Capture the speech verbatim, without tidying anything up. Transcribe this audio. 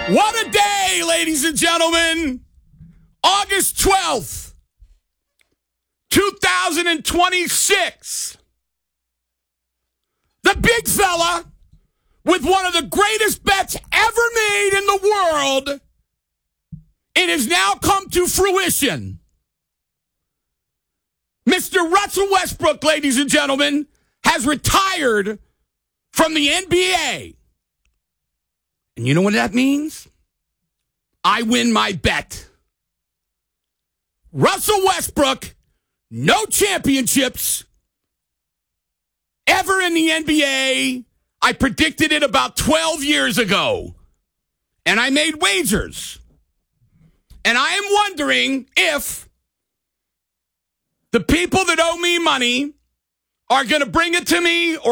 What a day, ladies and gentlemen. August twelfth, twenty twenty-six. The big fella with one of the greatest bets ever made in the world. It has now come to fruition. Mister Russell Westbrook, ladies and gentlemen, has retired from the N B A. And you know what that means? I win my bet. Russell Westbrook, no championships ever in the N B A. I predicted it about twelve years ago. And I made wagers. And I am wondering if the people that owe me money are going to bring it to me or